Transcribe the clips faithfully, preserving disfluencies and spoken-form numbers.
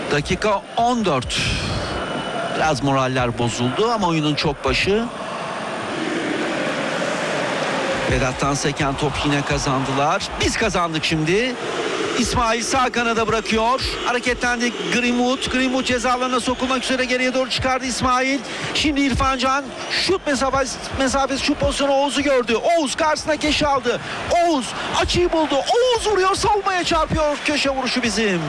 Dakika on dört. Biraz moraller bozuldu ama oyunun çok başı. Vedat'tan seken top yine kazandılar. Biz kazandık şimdi. İsmail sağ kanada bırakıyor. Hareketlendi Greenwood. Greenwood ceza alanına sokulmak üzere geriye doğru çıkardı İsmail. Şimdi İrfan Can şut mesafesi, mesafesi şu pozisyonu Oğuz'u gördü. Oğuz karşısına keşi aldı. Oğuz açıyı buldu. Oğuz vuruyor, savunmaya çarpıyor. Köşe vuruşu bizim.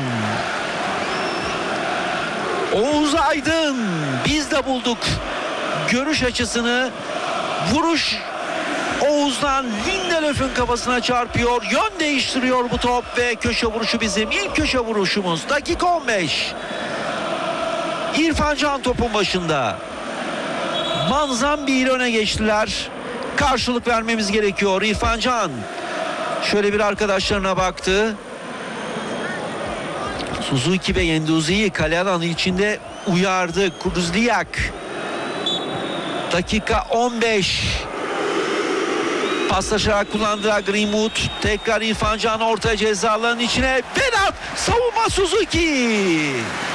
Oğuz Aydın. Biz de bulduk görüş açısını. Vuruş Oğuz'dan Lindelöf'ün kafasına çarpıyor. Yön değiştiriyor bu top ve köşe vuruşu bizim. İlk köşe vuruşumuz. Dakika on beş. İrfan Can topun başında. Manzambi ile öne geçtiler. Karşılık vermemiz gerekiyor. İrfan Can şöyle bir arkadaşlarına baktı. Suzuki ve Yenduzi'yi kale alanı içinde uyardı. Kuduzliyak. Dakika on beş. Paslaşarak kullandığı Greenwood. Tekrar İrfan Can orta ceza alanının içine. Vedat savunma Suzuki.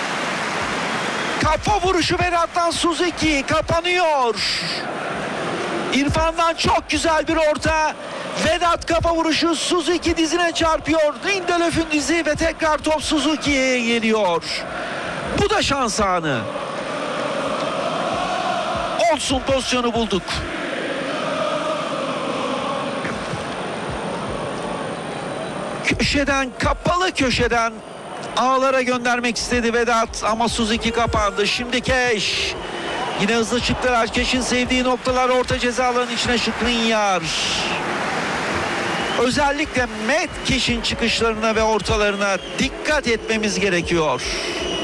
Kafa vuruşu Vedat'tan Suzuki. Kapanıyor. İrfan'dan çok güzel bir orta. Vedat kafa vuruşu Suzuki dizine çarpıyor. Lindelöf'ün dizi ve tekrar top Suzuki'ye geliyor. Bu da şans anı. Olsun pozisyonu bulduk. Köşeden, kapalı köşeden ağlara göndermek istedi Vedat ama Suzuki kapandı. Şimdi Keş. Yine hızlı çıktılar. Keş'in sevdiği noktalar orta ceza alanının içine Skriniar. Özellikle Met Keş'in çıkışlarına ve ortalarına dikkat etmemiz gerekiyor.